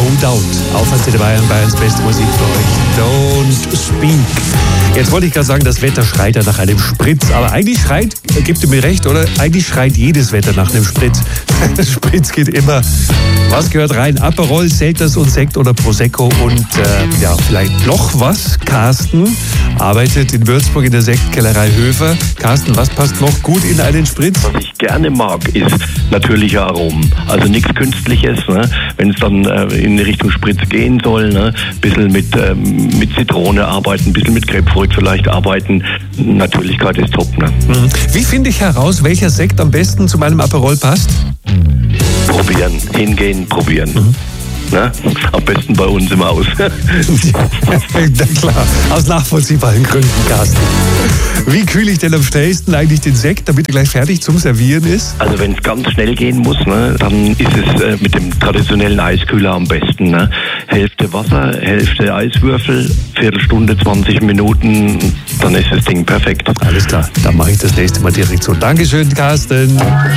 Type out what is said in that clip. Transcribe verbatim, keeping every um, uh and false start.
No Doubt. Auf Antenne Bayern, Bayerns beste Musik für euch. Don't Speak. Jetzt wollte ich gerade sagen, das Wetter schreit ja nach einem Spritz. Aber eigentlich schreit, gebt ihr mir recht, oder? Eigentlich schreit jedes Wetter nach einem Spritz. Spritz geht immer. Was gehört rein? Aperol, Selters und Sekt oder Prosecco. Und äh, ja, vielleicht noch was. Carsten arbeitet in Würzburg in der Sektkellerei Höfer. Carsten, was passt noch gut in einen Spritz? Was ich gerne mag, ist natürliche Aromen. Also nichts Künstliches. Ne? Wenn es dann äh, in Richtung Spritz gehen soll, ne? Ein bisschen mit, ähm, mit Zitrone arbeiten, ein bisschen mit Grapefruit vielleicht arbeiten. Natürlichkeit ist top. Ne? Mhm. Wie finde ich heraus, welcher Sekt am besten zu meinem Aperol passt? Probieren, hingehen, probieren. Mhm. Ne? Am besten bei uns im Haus. Na klar, aus nachvollziehbaren Gründen, Carsten. Wie kühle ich denn am schnellsten eigentlich den Sekt, damit er gleich fertig zum Servieren ist? Also wenn es ganz schnell gehen muss, ne, dann ist es äh, mit dem traditionellen Eiskühler am besten. Ne? Hälfte Wasser, Hälfte Eiswürfel, Viertelstunde, zwanzig Minuten, dann ist das Ding perfekt. Alles klar, dann mache ich das nächste Mal direkt so. Dankeschön, Carsten.